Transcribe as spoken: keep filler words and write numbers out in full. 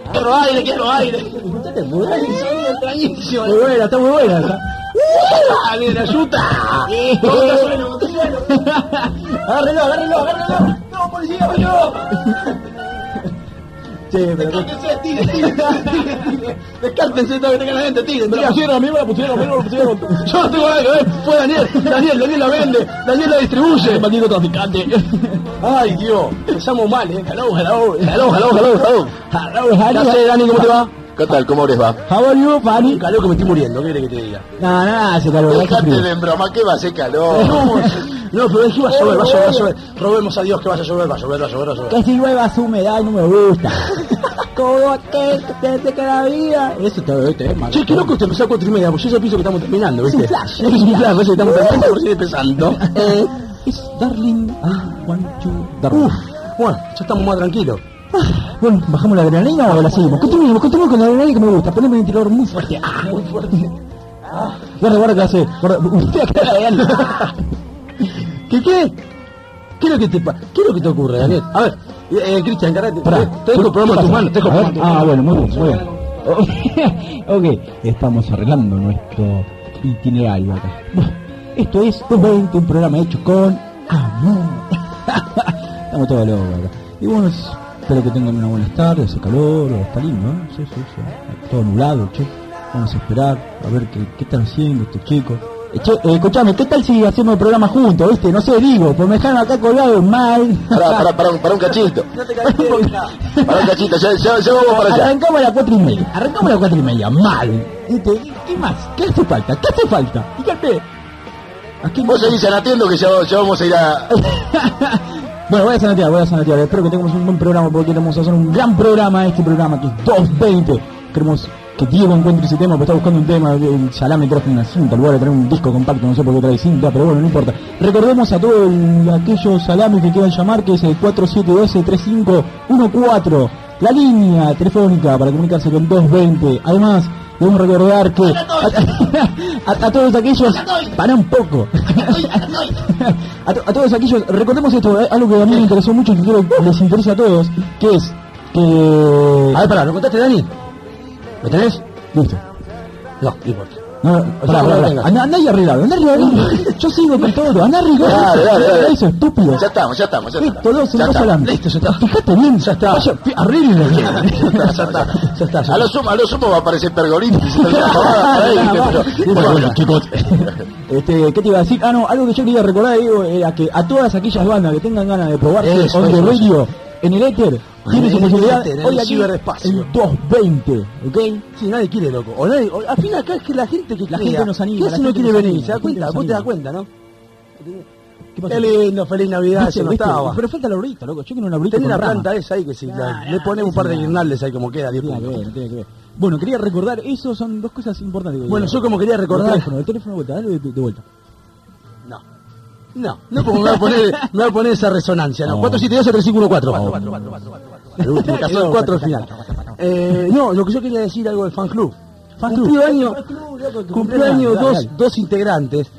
Quiero aire, quiero aire. Muy Extrañísimo. buena, está muy buena esa. ¡Ah, bien, ayuda! ¡Bota suelo, bota suelo! Agárrelo, agárrelo, agárrelo. ¡No, policía, yo! Sí, pero que... Descártense, tire, tire, tire. Descártense todo que tengan la gente, tiren. Me la pusieron, a mí me la pusieron, a mí me la pusieron. Yo no tengo nada que ver, fue Daniel, Daniel, Daniel la vende, Daniel la distribuye. Maldito traficante. Ay, Dios, empezamos mal, eh. Hello, hello, hello, hello, hello, hello. Hello, ¿Qué haces, Dani? ¿Cómo te va? ¿Qué tal? ¿Cómo les va? How are you, Fanny? Calor que me estoy muriendo, ¿qué querés que te diga? No, no, hace calor. hace Dejate frío. de broma, ¿qué va a hacer calor? No, no, pero es que va a llover, va a llover, va a llover. Robemos a Dios que vaya a llover, va a llover, va a llover, va a llover. Que si llueva su humedad no me gusta. Como aquel que te seca la vida. Eso todo, ¿viste? Es malo. Che, qué loco usted empezó a cuatro y media, porque yo ya pienso que estamos terminando, ¿viste? Es un flash. Es un flash, parece que estamos terminando por recién empezando. Eh, es Darling. Ah, one, two, Darling. Uf, bueno, ya estamos más tranquilos. Ah, bueno, ¿bajamos la adrenalina o la seguimos? Continuemos, continuemos con la adrenalina que me gusta. Poneme un ventilador muy fuerte. Ah, muy fuerte. Ah, guarda, guarda que hace. Guarda, usted acá la ¿Qué qué? ¿Qué es lo que te pa- ¿Qué es lo que te ocurre, Daniel? A ver, eh, eh, Cristian, encarate. Pará. Te dejo el programa en tus manos, te dejo el A ver, programa en tus ah, manos. bueno, muy bien, muy bien. Ok, estamos arreglando nuestro itinerario acá. Bueno, esto es dos veinte, un programa hecho con amor. Estamos todos locos acá. Y bueno, espero que tengan una buena tarde, hace calor, está lindo, ¿eh? Sí, sí, sí. Todo nublado, che. Vamos a esperar a ver qué, qué están haciendo estos chicos. Eh, che, eh, escuchame, ¿qué tal si hacemos el programa juntos, viste? No sé, digo, pues me dejaron acá colgado mal. Pará, pará, pará, un- pará un cachito. No te caes de hija. Pará un cachito, ya, ya, ya vamos para allá. Arrancamos a las cuatro y media, arrancamos a las cuatro y media, mal. ¿Viste? ¿Qué más? ¿Qué hace falta? ¿Qué hace falta? Dígame. ¿A quién Vos seguís atiendo que ya, ya vamos a ir a... Bueno, voy a sanatear, voy a sanatear. Espero que tengamos un buen programa porque queremos hacer un gran programa. Este programa que es dos veinte. Queremos que Diego encuentre ese tema, porque está buscando un tema. El Salame trajo una cinta, lugar de traer un disco compacto, no sé por qué trae cinta, pero bueno, no importa. Recordemos a todos el- aquellos salames que quieran llamar, que es el cuatro siete uno dos tres cinco uno cuatro. La línea telefónica para comunicarse con dos veinte. Además, debemos recordar que a, a- a todos aquellos, para un poco, a, to- a todos aquellos, recordemos esto, eh, algo que a mí me interesó mucho y que creo que les interesa a todos, que es que... A ver, pará, ¿lo contaste, Dani? ¿Lo tenés? Listo. No, no importa. No, no, sea, pará, no lo pará, tengas. Andá, andá ahí arreglado, andá arreglado. Yo sigo con todo, andá arreglado. Dale, dale, dale. Eso, estúpido. Ya estamos, ya estamos, ya Esto, estamos. dos, Ya dos está. salame. Listo, ya está. Fíjate bien, Ya está. Vaya, fi- arréglelo bien. Ya está, ya está, ya está. A lo sumo, a lo sumo va a aparecer Pergolini y se te va a por ahí, pero... Bueno, bueno, chicos, este, ¿qué te iba a decir? Ah, no, algo que yo quería recordar, digo, era que a todas aquellas bandas que tengan ganas de probarse Eso, on the eso, radio, en el éter, tiene su el posibilidad éter, en hoy el aquí ciberespacio. en dos veinte, ¿ok? Sí, nadie quiere, loco. O nadie, o- al fin acá es que la gente que La crea, gente nos anima, ¿qué la hace no gente quiere nos venir? anima, ¿Se da la gente cuenta? nos Vos te das anima. cuenta, ¿no? ¿Qué pasa? Qué lindo, feliz Navidad, ¿Viste, se viste? notaba. Pero falta la horita, loco, yo quiero una horita Tenés con la rama. planta esa ahí que si la- Nah, le nah, ponemos un par de eso no. guirnaldes ahí como queda, No diez tiene que puntos. ver, no tiene que ver. Bueno, quería recordar, eso son dos cosas importantes. que Bueno, quería yo como quería recordar- El teléfono, el teléfono de vuelta, dale de, de vuelta. No. No, no como me va a poner, me va a poner esa resonancia, no. No. cuatro siete dos tres cinco uno cuatro. No. El último caso del cuatro al final. Eh, no, lo que yo quería decir algo del fan club. Fan Cumplió club. año, Fan club, loco, que cumplió año dale, dos, dale. dos integrantes